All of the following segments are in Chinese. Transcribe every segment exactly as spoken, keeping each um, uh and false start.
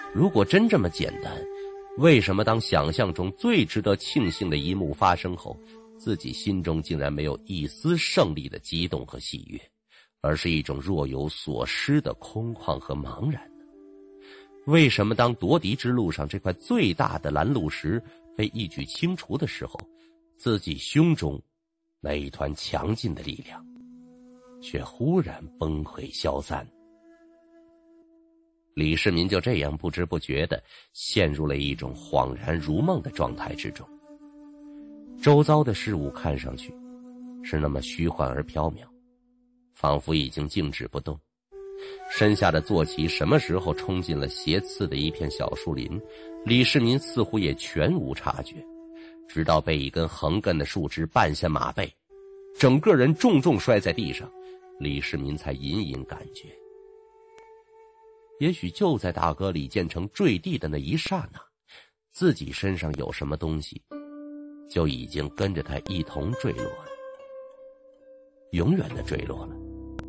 如果真这么简单，为什么当想象中最值得庆幸的一幕发生后，自己心中竟然没有一丝胜利的激动和喜悦，而是一种若有所失的空旷和茫然呢？为什么当夺嫡之路上这块最大的拦路石被一举清除的时候，自己胸中那一团强劲的力量却忽然崩溃消散？李世民就这样不知不觉地陷入了一种恍然如梦的状态之中。周遭的事物看上去是那么虚幻而缥缈，仿佛已经静止不动。身下的坐骑什么时候冲进了斜刺的一片小树林，李世民似乎也全无察觉，直到被一根横亘的树枝绊下马背，整个人重重摔在地上，李世民才隐隐感觉，也许就在大哥李建成坠地的那一刹那，自己身上有什么东西就已经跟着他一同坠落了，永远的坠落了。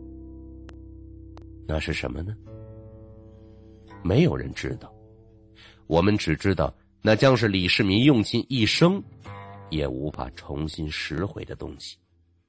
那是什么呢？没有人知道，我们只知道那将是李世民用尽一生也无法重新拾回的东西。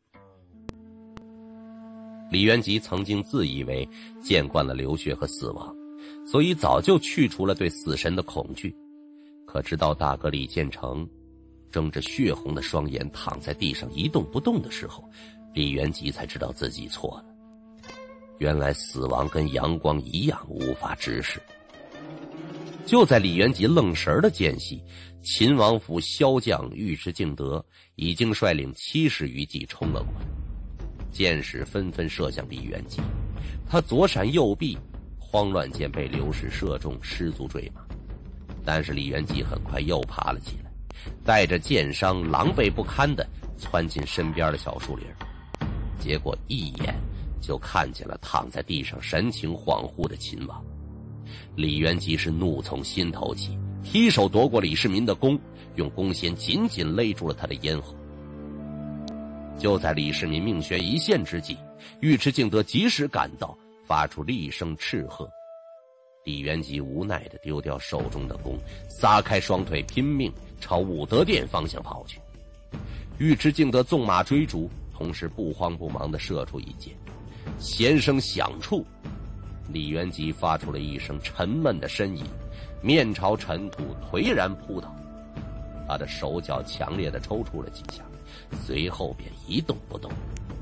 李元吉曾经自以为见惯了流血和死亡，所以早就去除了对死神的恐惧。可直到大哥李建成睁着血红的双眼躺在地上一动不动的时候，李元吉才知道自己错了。原来死亡跟阳光一样无法直视。就在李元吉愣神的间隙，秦王府骁将尉迟敬德已经率领七十余骑冲了过来，箭矢纷纷射向李元吉。他左闪右避，慌乱间被刘氏射中，失足坠马。但是李元吉很快又爬了起来，带着箭伤狼狈不堪地窜进身边的小树林，结果一眼就看见了躺在地上神情恍惚的秦王。李元吉是怒从心头起，提手夺过李世民的弓，用弓弦紧紧勒住了他的咽喉。就在李世民命悬一线之际，尉迟敬德及时赶到，发出厉声斥喝。李元吉无奈地丢掉手中的弓，撒开双腿拼命朝武德殿方向跑去。尉迟敬德纵马追逐，同时不慌不忙地射出一箭。弦声响处，李元吉发出了一声沉闷的呻吟，面朝尘土颓然扑倒。他的手脚强烈地抽搐了几下，随后便一动不动。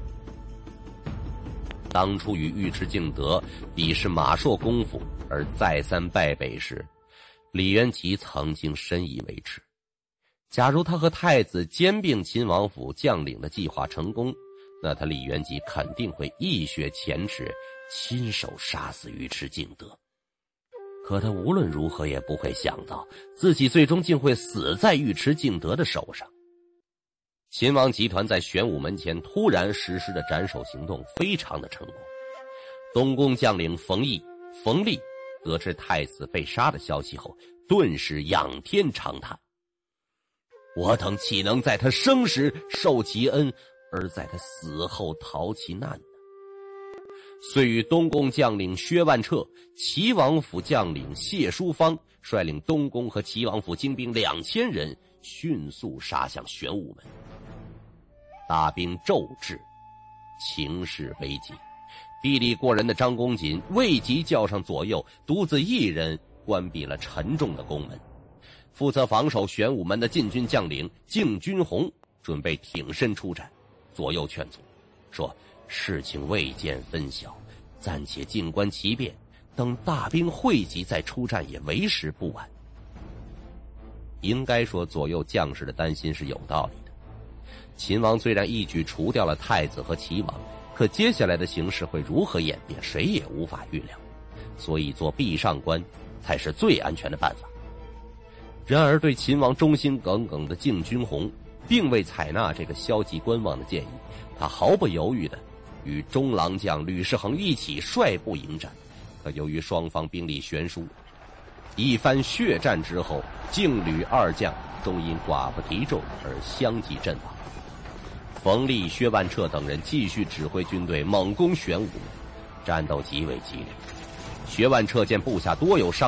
当初与尉迟敬德比试马槊功夫而再三败北时，李元吉曾经深以为耻。假如他和太子兼并秦王府将领的计划成功，那他李元吉肯定会一雪前耻，亲手杀死尉迟敬德。可他无论如何也不会想到，自己最终竟会死在尉迟敬德的手上。秦王集团在玄武门前突然实施的斩首行动非常的成功。东宫将领冯异、冯立得知太子被杀的消息后，顿时仰天长叹：我等岂能在他生时受其恩，而在他死后逃其难呢？遂与东宫将领薛万彻、齐王府将领谢淑芳率领东宫和齐王府精兵两千人，迅速杀向玄武门。大兵骤至，情势危急。臂力过人的张公瑾未及叫上左右，独自一人关闭了沉重的宫门。负责防守玄武门的禁军将领敬军红准备挺身出战，左右劝阻，说事情未见分晓，暂且静观其变，等大兵汇集再出战也为时不晚。应该说左右将士的担心是有道理的。秦王虽然一举除掉了太子和齐王，可接下来的形势会如何演变，谁也无法预料，所以做壁上观才是最安全的办法。然而对秦王忠心耿耿的敬军红并未采纳这个消极观望的建议，他毫不犹豫地与中郎将吕世恒一起率部迎战。可由于双方兵力悬殊，一番血战之后，敬吕二将终因寡不敌众而相继阵亡。冯立、薛万彻等人继续指挥军队猛攻玄武门，战斗极为激烈。薛万彻见部下多有伤